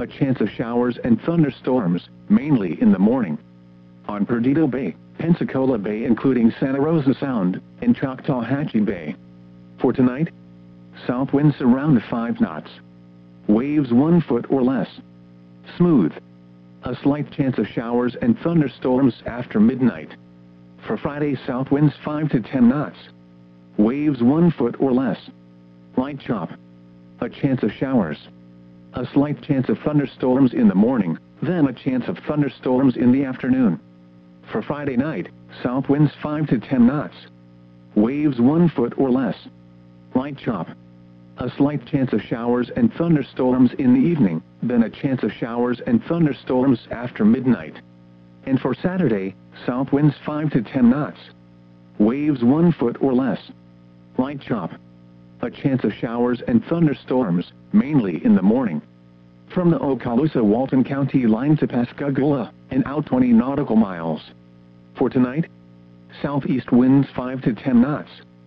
A chance of showers and thunderstorms, mainly in the morning. On Perdido Bay, Pensacola Bay including Santa Rosa Sound, and Choctawhatchee Bay. For tonight, south winds around 5 knots. Waves 1 foot or less. Smooth. A slight chance of showers and thunderstorms after midnight. For Friday, south winds 5 to 10 knots. Waves 1 foot or less. Light chop. A chance of showers. A slight chance of thunderstorms in the morning, then a chance of thunderstorms in the afternoon. For Friday night, south winds 5 to 10 knots. Waves 1 foot or less. Light chop. A slight chance of showers and thunderstorms in the evening, then a chance of showers and thunderstorms after midnight. And for Saturday, south winds 5 to 10 knots. Waves 1 foot or less. Light chop. A chance of showers and thunderstorms, mainly in the morning. From the Okaloosa-Walton County line to Pascagoula, and out 20 nautical miles. For tonight, southeast winds 5 to 10 knots.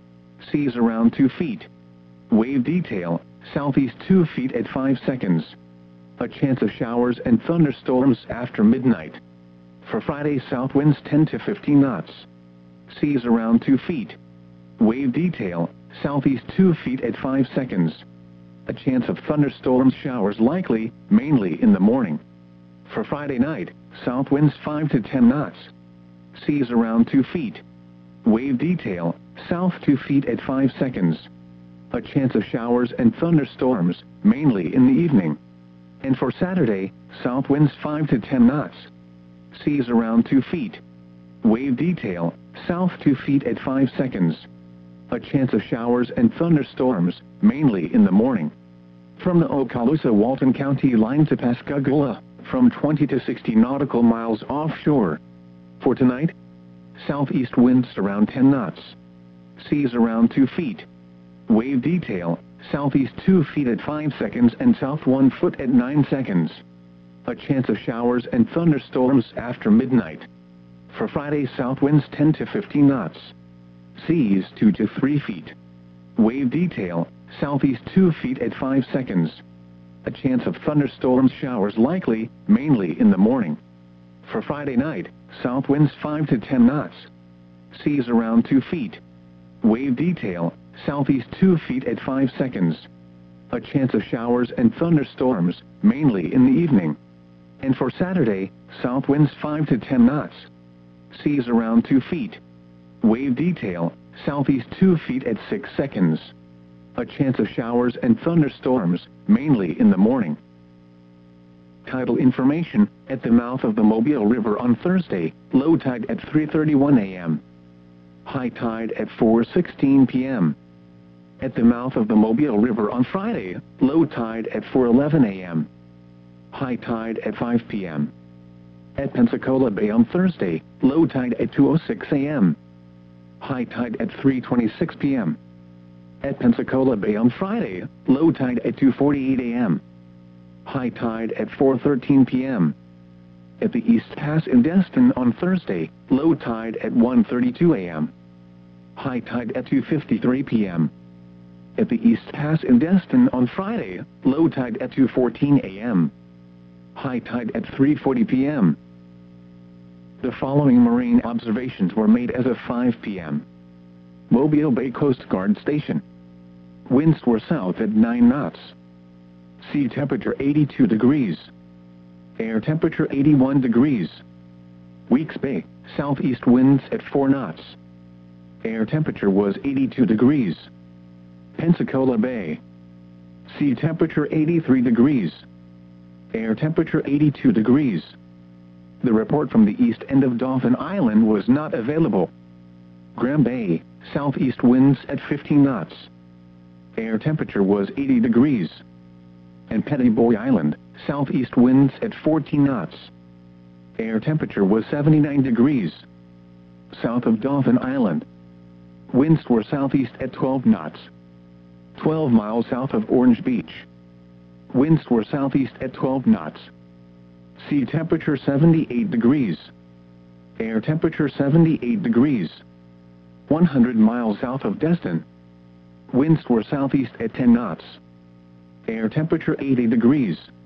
Seas around 2 feet. Wave detail, southeast 2 feet at 5 seconds. A chance of showers and thunderstorms after midnight. For Friday, south winds 10 to 15 knots. Seas around 2 feet. Wave detail, southeast 2 feet at 5 seconds. A chance of thunderstorms showers likely, mainly in the morning. For Friday night, south winds 5 to 10 knots. Seas around 2 feet. Wave detail, south 2 feet at 5 seconds. A chance of showers and thunderstorms, mainly in the evening. And for Saturday, south winds 5 to 10 knots. Seas around 2 feet. Wave detail, south 2 feet at 5 seconds. A chance of showers and thunderstorms, mainly in the morning. From the Okaloosa-Walton County line to Pascagoula, from 20 to 60 nautical miles offshore. For tonight, southeast winds around 10 knots. Seas around 2 feet. Wave detail, southeast 2 feet at 5 seconds and south 1 foot at 9 seconds. A chance of showers and thunderstorms after midnight. For Friday, south winds 10 to 15 knots. Seas 2 to 3 feet. Wave detail, southeast 2 feet at 5 seconds. A chance of thunderstorms showers likely, mainly in the morning. For Friday night, south winds 5 to 10 knots. Seas around 2 feet. Wave detail, southeast 2 feet at 5 seconds. A chance of showers and thunderstorms, mainly in the evening. And for Saturday, south winds 5 to 10 knots. Seas around 2 feet. Wave detail, southeast 2 feet at 6 seconds. A chance of showers and thunderstorms, mainly in the morning. Tidal information, at the mouth of the Mobile River on Thursday, low tide at 3:31 a.m. High tide at 4:16 p.m. At the mouth of the Mobile River on Friday, low tide at 4:11 a.m. High tide at 5 p.m. At Pensacola Bay on Thursday, low tide at 2:06 a.m. High tide at 3:26 p.m. At Pensacola Bay on Friday, low tide at 2:48 a.m. High tide at 4:13 p.m. At the East Pass in Destin on Thursday, low tide at 1:32 a.m. High tide at 2:53 p.m. At the East Pass in Destin on Friday, low tide at 2:14 a.m. High tide at 3:40 p.m. The following marine observations were made as of 5 p.m. Mobile Bay Coast Guard Station. Winds were south at 9 knots. Sea temperature 82 degrees. Air temperature 81 degrees. Weeks Bay, southeast winds at 4 knots. Air temperature was 82 degrees. Pensacola Bay. Sea temperature 83 degrees. Air temperature 82 degrees. The report from the east end of Dauphin Island was not available. Graham Bay, southeast winds at 15 knots. Air temperature was 80 degrees. And Petty Boy Island, southeast winds at 14 knots. Air temperature was 79 degrees. South of Dauphin Island. Winds were southeast at 12 knots. 12 miles south of Orange Beach. Winds were southeast at 12 knots. Sea temperature 78 degrees. Air temperature 78 degrees. 100 miles south of Destin. Winds were southeast at 10 knots. Air temperature 80 degrees.